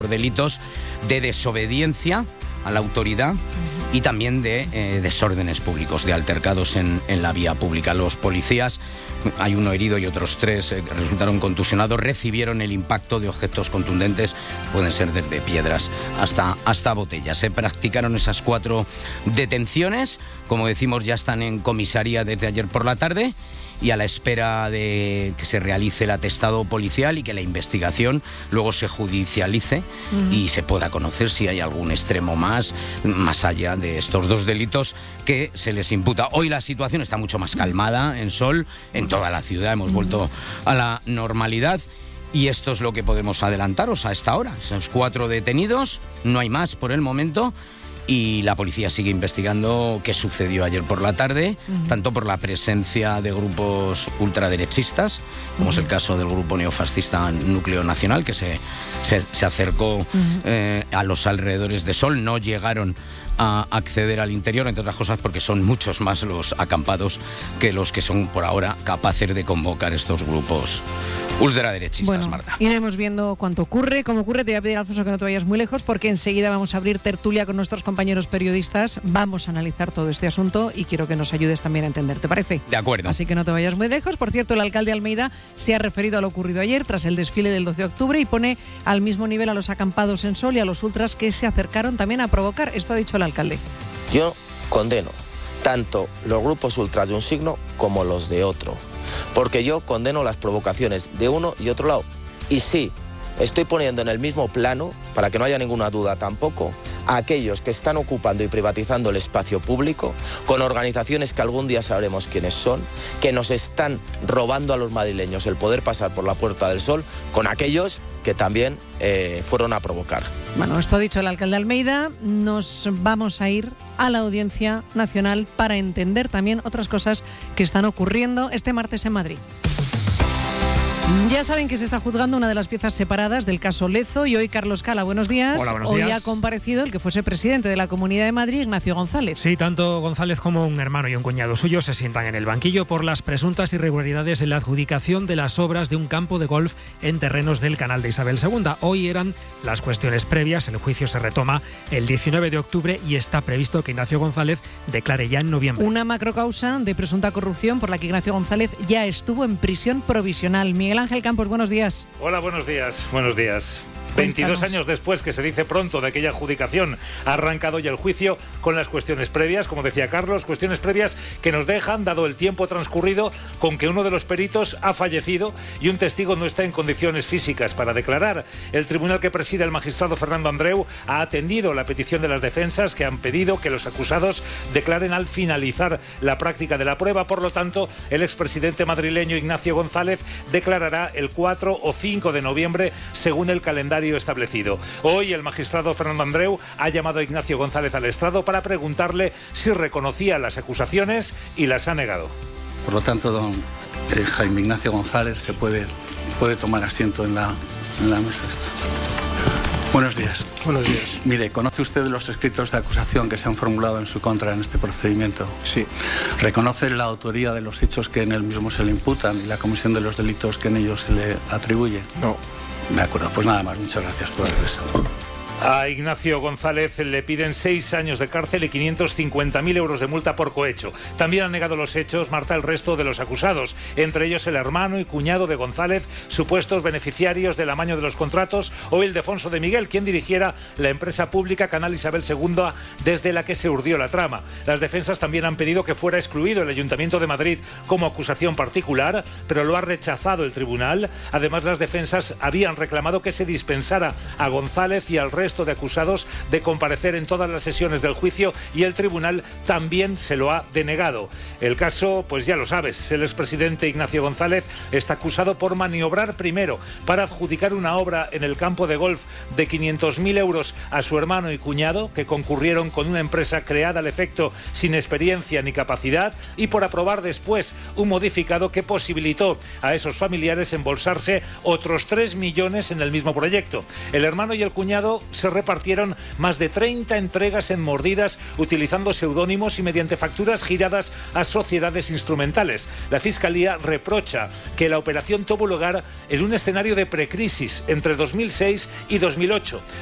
delitos de desobediencia a la autoridad y también de desórdenes públicos, de altercados en la vía pública. Los policías, hay uno herido y otros 3 resultaron contusionados, recibieron el impacto de objetos contundentes, pueden ser desde piedras hasta botellas. Se practicaron esas 4 detenciones, como decimos, ya están en comisaría desde ayer por la tarde y a la espera de que se realice el atestado policial y que la investigación luego se judicialice y se pueda conocer si hay algún extremo más allá de estos 2 delitos que se les imputa. Hoy la situación está mucho más calmada en Sol, en toda la ciudad hemos vuelto a la normalidad. Y esto es lo que podemos adelantaros a esta hora. Esos 4 detenidos, no hay más por el momento. Y la policía sigue investigando qué sucedió ayer por la tarde, tanto por la presencia de grupos ultraderechistas, como es el caso del grupo neofascista Núcleo Nacional, que se acercó a los alrededores de Sol. No llegaron a acceder al interior, entre otras cosas porque son muchos más los acampados que los que son por ahora capaces de convocar estos grupos ultraderechistas. Bueno, Marta. Iremos viendo cómo ocurre. Te voy a pedir, Alfonso, que no te vayas muy lejos, porque enseguida vamos a abrir tertulia con nuestros compañeros periodistas. Vamos a analizar todo este asunto y quiero que nos ayudes también a entender, ¿te parece? De acuerdo. Así que no te vayas muy lejos. Por cierto, el alcalde Almeida se ha referido a lo ocurrido ayer tras el desfile del 12 de octubre y pone al mismo nivel a los acampados en Sol y a los ultras que se acercaron también a provocar. Esto ha dicho el alcalde. Yo condeno tanto los grupos ultras de un signo como los de otro, porque yo condeno las provocaciones de uno y otro lado. Y sí, estoy poniendo en el mismo plano, para que no haya ninguna duda tampoco, a aquellos que están ocupando y privatizando el espacio público, con organizaciones que algún día sabremos quiénes son, que nos están robando a los madrileños el poder pasar por la Puerta del Sol, con aquellos que también fueron a provocar. Bueno, esto ha dicho el alcalde Almeida. Nos vamos a ir a la Audiencia Nacional para entender también otras cosas que están ocurriendo este martes en Madrid. Ya saben que se está juzgando una de las piezas separadas del caso Lezo y hoy Carlos Cala, buenos días. Hola, buenos días. Hoy ha comparecido el que fuese presidente de la Comunidad de Madrid, Ignacio González. Sí, tanto González como un hermano y un cuñado suyo se sientan en el banquillo por las presuntas irregularidades en la adjudicación de las obras de un campo de golf en terrenos del Canal de Isabel II. Hoy eran las cuestiones previas, el juicio se retoma el 19 de octubre y está previsto que Ignacio González declare ya en noviembre. Una macrocausa de presunta corrupción por la que Ignacio González ya estuvo en prisión provisional. Miguel Ángel Campos, buenos días. Hola, buenos días. 22 años después, que se dice pronto, de aquella adjudicación, ha arrancado ya el juicio con las cuestiones previas, como decía Carlos, cuestiones previas que nos dejan, dado el tiempo transcurrido, con que uno de los peritos ha fallecido y un testigo no está en condiciones físicas para declarar. El tribunal que preside el magistrado Fernando Andreu ha atendido la petición de las defensas, que han pedido que los acusados declaren al finalizar la práctica de la prueba. Por lo tanto, el expresidente madrileño Ignacio González declarará el 4 o 5 de noviembre, según el calendario establecido. Hoy el magistrado Fernando Andreu ha llamado a Ignacio González al estrado para preguntarle si reconocía las acusaciones y las ha negado. Por lo tanto, don Jaime Ignacio González se puede tomar asiento en la mesa. Buenos días. Buenos días. Mire, ¿conoce usted los escritos de acusación que se han formulado en su contra en este procedimiento? Sí. ¿Reconoce la autoría de los hechos que en él mismo se le imputan y la comisión de los delitos que en ellos se le atribuye? No. De acuerdo, pues nada más. Muchas gracias por regresar. A Ignacio González le piden 6 años de cárcel y 550.000 euros de multa por cohecho. También han negado los hechos, Marta, el resto de los acusados, entre ellos el hermano y cuñado de González, supuestos beneficiarios del amaño de los contratos, o Ildefonso de Miguel, quien dirigiera la empresa pública Canal Isabel II, desde la que se urdió la trama. Las defensas también han pedido que fuera excluido el Ayuntamiento de Madrid como acusación particular, pero lo ha rechazado el tribunal. Además, las defensas habían reclamado que se dispensara a González y al resto de acusados de comparecer en todas las sesiones del juicio, y el tribunal también se lo ha denegado. El caso, pues ya lo sabes, el expresidente Ignacio González está acusado por maniobrar primero para adjudicar una obra en el campo de golf de 500.000 euros a su hermano y cuñado, que concurrieron con una empresa creada al efecto sin experiencia ni capacidad, y por aprobar después un modificado que posibilitó a esos familiares embolsarse otros 3 millones en el mismo proyecto. El hermano y el cuñado se repartieron más de 30 entregas en mordidas utilizando seudónimos y mediante facturas giradas a sociedades instrumentales. La Fiscalía reprocha que la operación tuvo lugar en un escenario de precrisis entre 2006 y 2008.